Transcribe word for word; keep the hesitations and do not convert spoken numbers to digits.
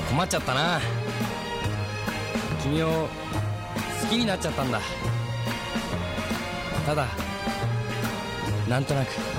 困っちゃったな。君を好きになっちゃったんだ。ただなんとなく。